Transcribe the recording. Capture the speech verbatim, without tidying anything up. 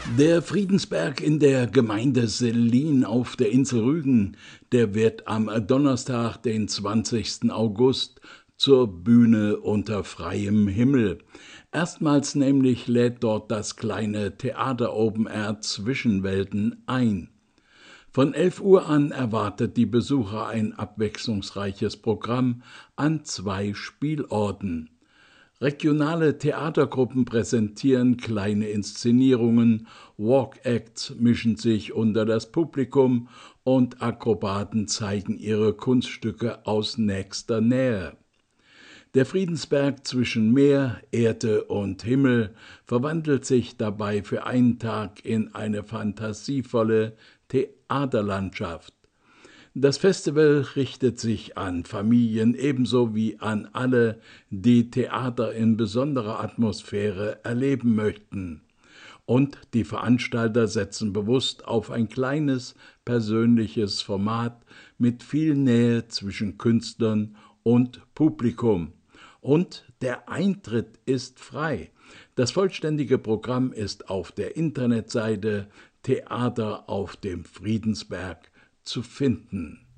Der Friedensberg in der Gemeinde Sellin auf der Insel Rügen, der wird am Donnerstag, den zwanzigsten August, zur Bühne unter freiem Himmel. Erstmals nämlich lädt dort das kleine Theater Open Air Zwischenwelten ein. Von elf Uhr an erwartet die Besucher ein abwechslungsreiches Programm an zwei Spielorten. Regionale Theatergruppen präsentieren kleine Inszenierungen, Walk-Acts mischen sich unter das Publikum und Akrobaten zeigen ihre Kunststücke aus nächster Nähe. Der Friedensberg zwischen Meer, Erde und Himmel verwandelt sich dabei für einen Tag in eine fantasievolle Theaterlandschaft. Das Festival richtet sich an Familien ebenso wie an alle, die Theater in besonderer Atmosphäre erleben möchten. Und die Veranstalter setzen bewusst auf ein kleines, persönliches Format mit viel Nähe zwischen Künstlern und Publikum. Und der Eintritt ist frei. Das vollständige Programm ist auf der Internetseite Theater auf dem Friedensberg zu finden.